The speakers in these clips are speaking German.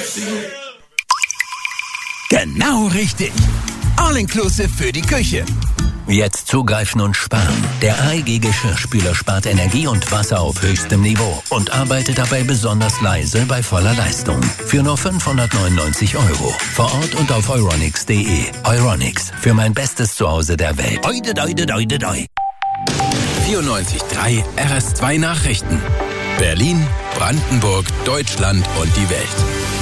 Genau richtig. All-inclusive für die Küche. Jetzt zugreifen und sparen. Der AEG Geschirrspüler spart Energie und Wasser auf höchstem Niveau und arbeitet dabei besonders leise bei voller Leistung. Für nur 599 €. Vor Ort und auf euronics.de. Euronics. Für mein bestes Zuhause der Welt. 94.3 RS2 Nachrichten. Berlin, Brandenburg, Deutschland und die Welt.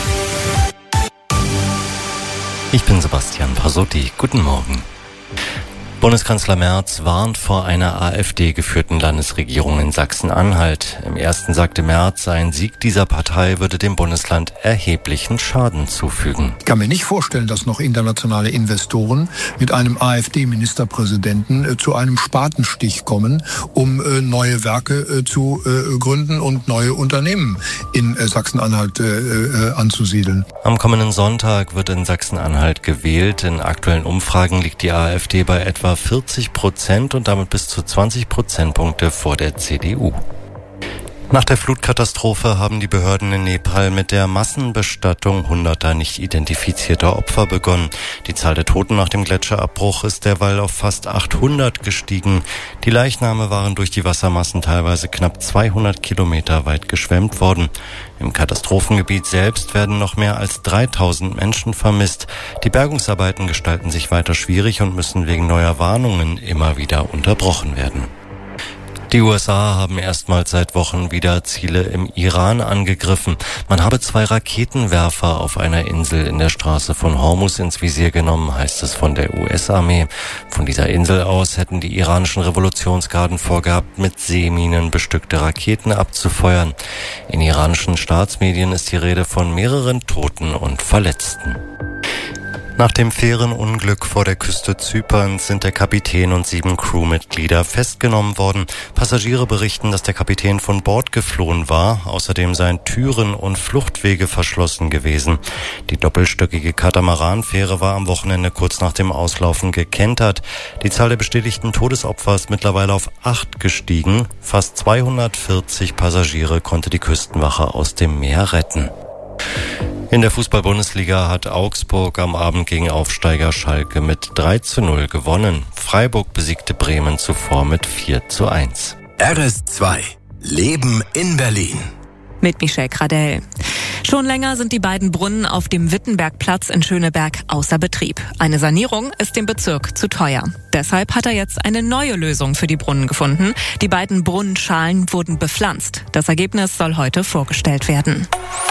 Ich bin Sebastian Pasotti. Guten Morgen. Bundeskanzler Merz warnt vor einer AfD-geführten Landesregierung in Sachsen-Anhalt. Im ersten sagte Merz, ein Sieg dieser Partei würde dem Bundesland erheblichen Schaden zufügen. Ich kann mir nicht vorstellen, dass noch internationale Investoren mit einem AfD-Ministerpräsidenten zu einem Spatenstich kommen, um neue Werke zu gründen und neue Unternehmen in Sachsen-Anhalt anzusiedeln. Am kommenden Sonntag wird in Sachsen-Anhalt gewählt. In aktuellen Umfragen liegt die AfD bei etwa 40% und damit bis zu 20 Prozentpunkte vor der CDU. Nach der Flutkatastrophe haben die Behörden in Nepal mit der Massenbestattung hunderter nicht identifizierter Opfer begonnen. Die Zahl der Toten nach dem Gletscherabbruch ist derweil auf fast 800 gestiegen. Die Leichname waren durch die Wassermassen teilweise knapp 200 Kilometer weit geschwemmt worden. Im Katastrophengebiet selbst werden noch mehr als 3000 Menschen vermisst. Die Bergungsarbeiten gestalten sich weiter schwierig und müssen wegen neuer Warnungen immer wieder unterbrochen werden. Die USA haben erstmals seit Wochen wieder Ziele im Iran angegriffen. Man habe 2 Raketenwerfer auf einer Insel in der Straße von Hormuz ins Visier genommen, heißt es von der US-Armee. Von dieser Insel aus hätten die iranischen Revolutionsgarden vorgehabt, mit Seeminen bestückte Raketen abzufeuern. In iranischen Staatsmedien ist die Rede von mehreren Toten und Verletzten. Nach dem Fährenunglück vor der Küste Zyperns sind der Kapitän und 7 Crewmitglieder festgenommen worden. Passagiere berichten, dass der Kapitän von Bord geflohen war. Außerdem seien Türen und Fluchtwege verschlossen gewesen. Die doppelstöckige Katamaranfähre war am Wochenende kurz nach dem Auslaufen gekentert. Die Zahl der bestätigten Todesopfer ist mittlerweile auf 8 gestiegen. Fast 240 Passagiere konnte die Küstenwache aus dem Meer retten. In der Fußball-Bundesliga hat Augsburg am Abend gegen Aufsteiger Schalke mit 3:0 gewonnen. Freiburg besiegte Bremen zuvor mit 4:1. RS2 Leben in Berlin. Mit Michelle Gradell. Schon länger sind die beiden Brunnen auf dem Wittenbergplatz in Schöneberg außer Betrieb. Eine Sanierung ist dem Bezirk zu teuer. Deshalb hat er jetzt eine neue Lösung für die Brunnen gefunden. Die beiden Brunnenschalen wurden bepflanzt. Das Ergebnis soll heute vorgestellt werden.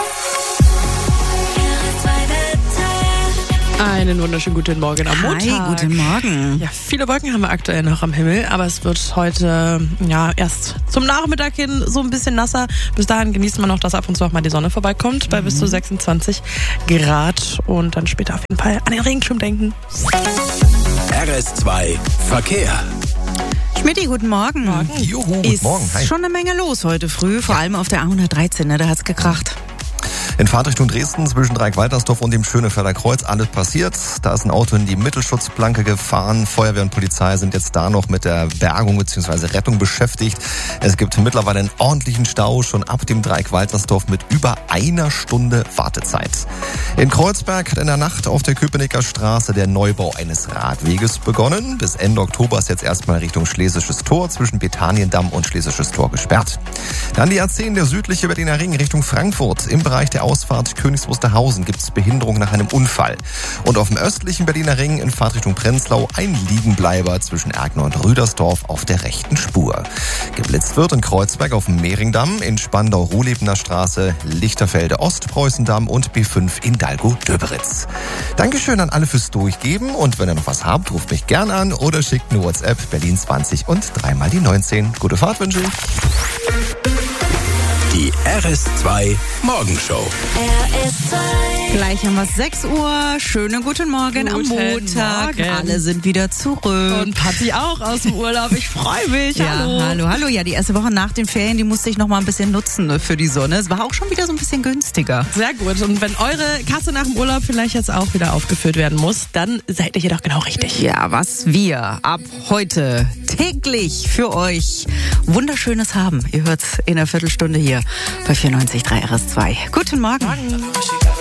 Einen wunderschönen guten Morgen am Montag. Hi, guten Morgen. Ja, viele Wolken haben wir aktuell noch am Himmel, aber es wird heute erst zum Nachmittag hin so ein bisschen nasser. Bis dahin genießt man noch, dass ab und zu auch mal die Sonne vorbeikommt bei bis zu 26 Grad und dann später auf jeden Fall an den Regenschirm denken. RS2 Verkehr. Schmidti, guten Morgen. Juhu, guten Morgen. Hi. Ist schon eine Menge los heute früh, vor allem auf der A113, ne? Da hat's gekracht. In Fahrtrichtung Dresden zwischen Dreieck-Waltersdorf und dem Schönefelder Kreuz alles passiert. Da ist ein Auto in die Mittelschutzplanke gefahren. Feuerwehr und Polizei sind jetzt da noch mit der Bergung bzw. Rettung beschäftigt. Es gibt mittlerweile einen ordentlichen Stau schon ab dem Dreieck-Waltersdorf mit über 1 Stunde Wartezeit. In Kreuzberg hat in der Nacht auf der Köpenicker Straße der Neubau eines Radweges begonnen. Bis Ende Oktober ist jetzt erstmal Richtung Schlesisches Tor zwischen Betaniendamm und Schlesisches Tor gesperrt. Dann die A10, der südliche Berliner Ring Richtung Frankfurt. Im Bereich der Ausfahrt Königs Wusterhausen gibt es Behinderung nach einem Unfall. Und auf dem östlichen Berliner Ring in Fahrtrichtung Prenzlau ein Liegenbleiber zwischen Erkner und Rüdersdorf auf der rechten Spur. Geblitzt wird in Kreuzberg auf dem Mehringdamm, in Spandau-Ruhlebener Straße, Lichterfelde Ostpreußendamm und B5 in Dalgo-Döberitz. Dankeschön an alle fürs Durchgeben und wenn ihr noch was habt, ruft mich gern an oder schickt eine WhatsApp Berlin 20 und 3 die 19. Gute Fahrt wünsche ich. Die RS2 Morgenshow. RS2. Gleich haben wir 6 Uhr. Schönen guten Morgen am Montag. Morgen. Alle sind wieder zurück. Und Patti auch aus dem Urlaub. Ich freue mich. Hallo. Ja, die erste Woche nach den Ferien, die musste ich noch mal ein bisschen nutzen für die Sonne. Es war auch schon wieder so ein bisschen günstiger. Sehr gut. Und wenn eure Kasse nach dem Urlaub vielleicht jetzt auch wieder aufgefüllt werden muss, dann seid ihr hier doch genau richtig. Ja, was wir ab heute täglich für euch Wunderschönes haben. Ihr hört's in einer Viertelstunde hier bei 94.3 RS2. Guten Morgen.